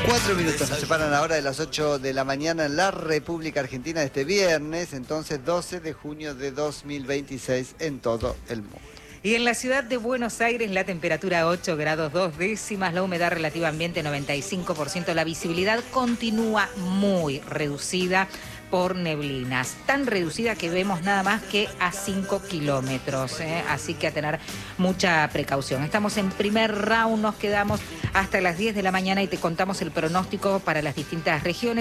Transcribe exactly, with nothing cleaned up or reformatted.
Cuatro minutos nos separan ahora de las ocho de la mañana en la República Argentina de este viernes, entonces doce de junio de dos mil veintiséis en todo el mundo. Y en la ciudad de Buenos Aires la temperatura ocho grados dos décimas, la humedad relativa ambiente noventa y cinco por ciento, la visibilidad continúa muy reducida por neblinas, tan reducida que vemos nada más que a cinco kilómetros, ¿eh? Así que a tener mucha precaución. Estamos en primer round, nos quedamos hasta las diez de la mañana y te contamos el pronóstico para las distintas regiones.